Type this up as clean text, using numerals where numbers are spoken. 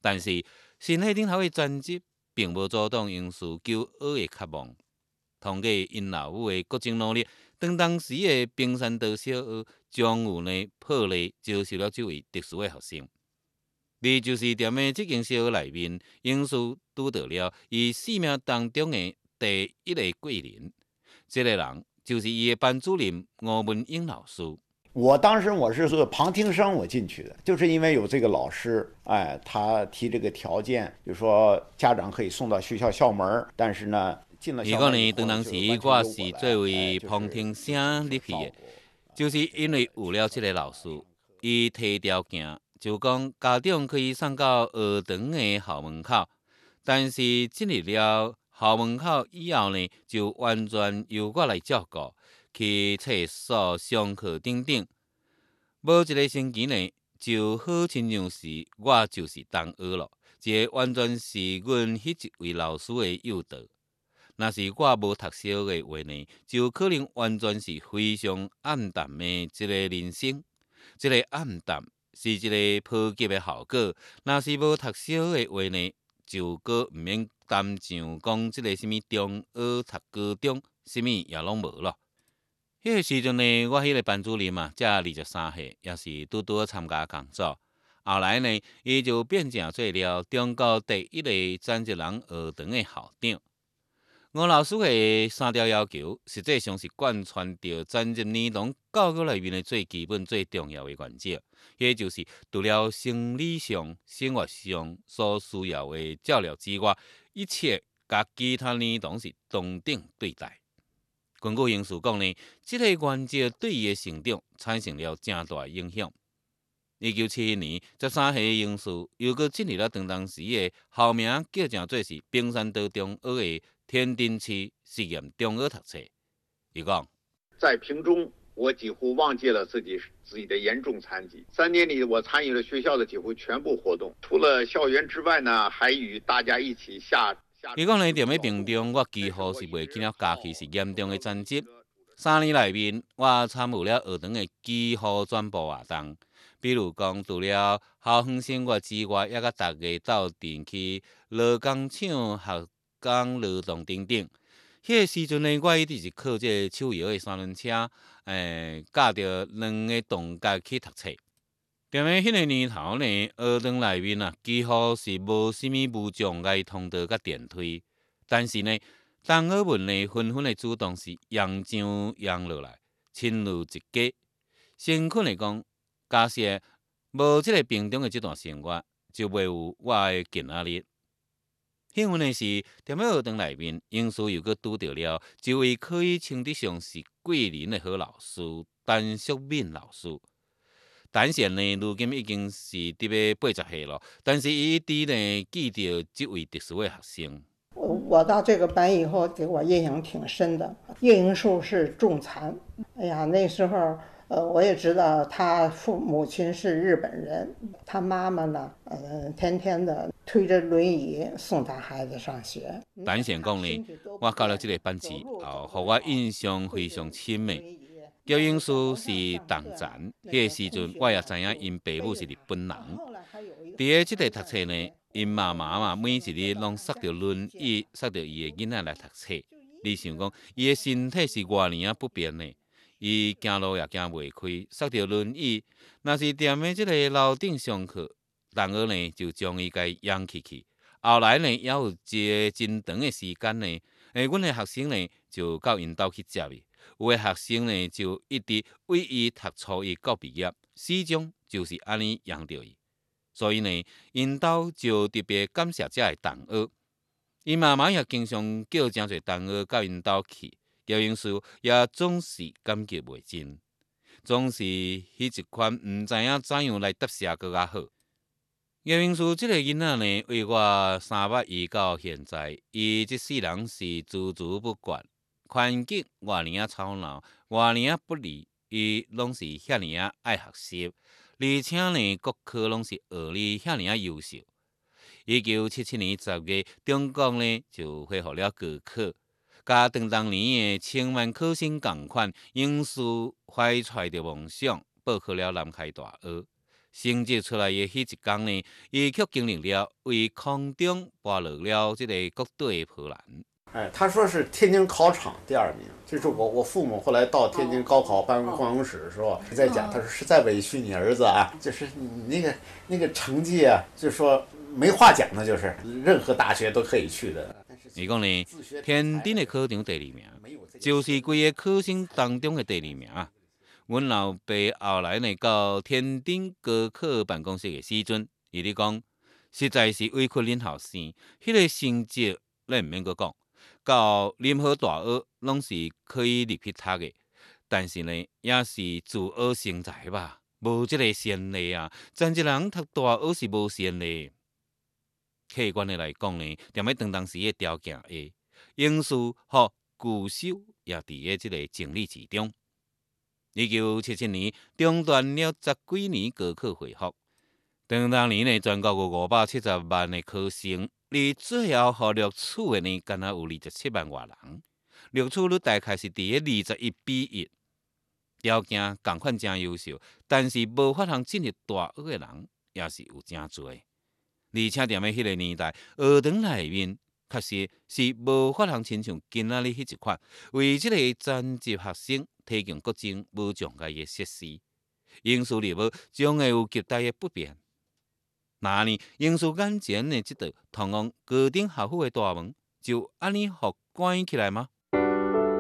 但是身体顶头的残疾并无阻挡英叔求学的渴望。通过因老母的各种努力，当当时的平山岛小学终有呢破例招收了这位特殊的学生。而就是踮在这间小学内面，英叔拄到了伊生命当中的第一个贵人。这个人就是伊的班主任吴文英老师。 我当时我是个旁听生，我进去的，就是因为有这个老师，他提这个条件，比如说家长可以送到学校校门，但是呢，进了校门以后当时我是作为旁听生入去的，就是因为有了这个老师，伊提条件就讲家长可以送到学堂的校门口，但是进入了校门口以后呢，就完全由我来照顾。去厕所、上课等等，无一个星期呢，就好亲像是我就是同学了。这完全是阮迄一位老师的诱导。若是我无读小的话呢，就可能完全是非常暗淡的一个人生。这个暗淡是一个普及的效果。若是无读小的话呢，就搁毋免担上讲这个什么中学、读高中，什么也拢无咯。迄个时阵呢，我迄个班主任嘛，才23岁，也是拄拄参加工作。后来呢，伊就变成做了中国第一个残疾人学堂的校长。吴老师的3条要求，实际上是贯穿着残疾儿童教育里面的最基本、最重要的原则。迄就是除了生理上、生活上所需要的照料之外，一切甲其他儿童是同等对待。根据英叔讲呢，这个原则对伊的成长产生了正大的影响。1971年13岁的英叔又搁进入了当时的校名叫成做是平山岛中学的天津市实验中学读册。伊讲， 在平中，我几乎忘记了自己的严重残疾。3年里，我参与了学校的几乎全部活动，除了校园之外呢，还与大家一起下。 伊讲呢，踮咧平中，我几乎是袂记了家己是严重的残疾。3年内面，我参与了学堂的几乎全部活动，比如讲，除了校园生活之外，也甲大家斗阵去劳工厂、学工劳动等等。迄个时阵呢，我一直是靠这手摇的三轮车，驾着2个动架去读册。踮咧迄个年头呢，学堂内面啊，几乎是无什么无障碍通道甲电梯。但是呢，同学们呢，纷纷的主动是扬上扬落来，亲如一家。诚恳的讲，假设无这个平中的这段生活，就袂有我的今仔日。幸运的是，踮咧学堂内面，英叔又搁拄到了一位可以称得上是贵人的好老师——陈淑敏老师。陈贤呢，如今已经是伫咧80岁了，但是伊一直呢记着这位特殊的学生。 我到这个班以后，给我印象挺深的。叶英树是重残，哎呀，那时候我也知道他母亲是日本人，他妈妈呢，天天的推着轮椅送他孩子上学。 陈贤讲呢，我到了这个班级后，互我印象非常深的。叶英树是同残，迄个时阵我也知影因爸母是日本人。伫个即个读册呢，因妈妈嘛，每一日拢塞着轮椅，塞着伊的囡仔来读册。你想讲，伊的身体是偌尔不便呢？伊行路也行袂开，塞着轮椅。若是踮咧即个楼顶上课，同学呢就将伊甲养起去。后来呢，也有一个真长的时间呢，阮的学生呢就到因兜去接伊。有的学生呢，就一直为伊读初一到毕业，始终就是安尼养着伊。所以呢，因兜就特别感谢这个同学。因妈妈也经常叫真侪同学到因兜去，叶英叔也总是感激袂尽，总是迄一款毋知影怎样来答谢搁较好。叶英叔这个囡仔呢，为我3月到现在，伊这世人是孜孜不倦。环境偌尔啊吵闹，偌尔啊不利，伊拢是遐尔啊爱学习，而且呢，国科拢是学哩遐尔啊优秀。1977年10月，中国呢就恢复了高考，甲当年的千万考生共款，英叔怀揣着梦想，报考了南开大学。 成绩出来的迄一天呢，伊却经历了为空中拔落了这个国队的波澜。 哎，他说是天津考场第2名，就是我父母后来到天津高考办公室的时候在讲，他说实在委屈你儿子啊，就是你那个成绩啊，就说没话讲的，就是任何大学都可以去的。 伊讲呢，天津的考场第2名，就是规个考生当中的第2名。阮老爸后来呢，到天津高考办公室的时阵，伊咧讲，实在是委屈恁后生，迄个成绩咱毋免阁讲。到任何大学拢是可以入去读的，但是呢，也是自学成才吧，无即个先例啊。全一人读大学是无先例。客观的来讲呢，踮咧当时的条件下，因素和具修也伫个即个情理之中。1977年中断了10几年高考恢复，当年呢，全国有570万的考生。而最后互录取的呢，敢若有27万外人，录取率大概是伫个21:1，条件同款真优秀，但是无法通进入大学的人也是有真多。而且踮咧迄个年代，学堂内面确实是无法通亲像今仔日迄一款，为即个残疾学生提供各种无障碍的设施，因此入学将会有极大的不便。那呢，因此眼前的这道通往高等学府的大门，就安尼互关起来吗？